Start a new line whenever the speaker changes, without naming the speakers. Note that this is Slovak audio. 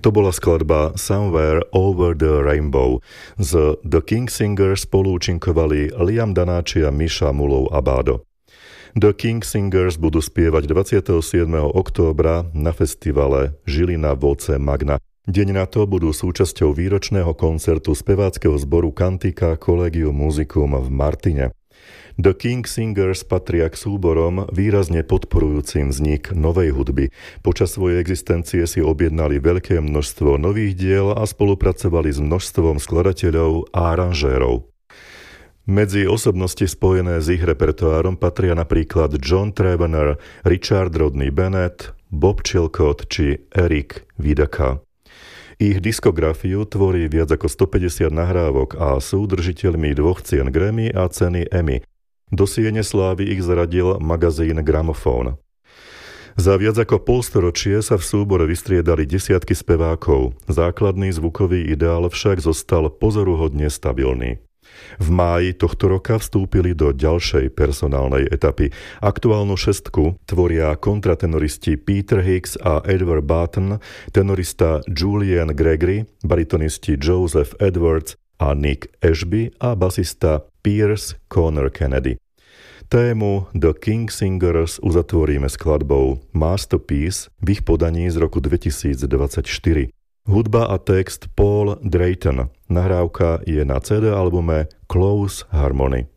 To bola skladba Somewhere Over the Rainbow. Z The Kingsingers spoluúčinkovali Liam Danáči a Misha Mulov Abado. The Kingsingers budú spievať 27. októbra na festivale Žilina Voce Magna. Deň na to budú súčasťou výročného koncertu speváckeho zboru Cantica Collegium Musicum v Martine. The Kingsingers patria k súborom výrazne podporujúcim vznik novej hudby. Počas svojej existencie si objednali veľké množstvo nových diel a spolupracovali s množstvom skladateľov a aranžérov. Medzi osobnosti spojené s ich repertoárom patria napríklad John Tavener, Richard Rodney Bennett, Bob Chilcott či Eric Vidaka. Ich diskografiu tvorí viac ako 150 nahrávok a sú držiteľmi 2 cien Grammy a ceny Emmy. Do siene slávy ich zaradil magazín Gramophone. Za viac ako polstoročie sa v súbore vystriedali desiatky spevákov. Základný zvukový ideál však zostal pozoruhodne stabilný. V máji tohto roka vstúpili do ďalšej personálnej etapy. Aktuálnu šestku tvoria kontratenoristi Peter Hicks a Edward Barton, tenorista Julian Gregory, baritonisti Joseph Edwards a Nick Ashby a basista Pierce Connor Kennedy. Tému The Kingsingers uzatvoríme skladbou Masterpiece v ich podaní z roku 2024. Hudba a text Paul Drayton. Nahrávka je na CD albume Close Harmony.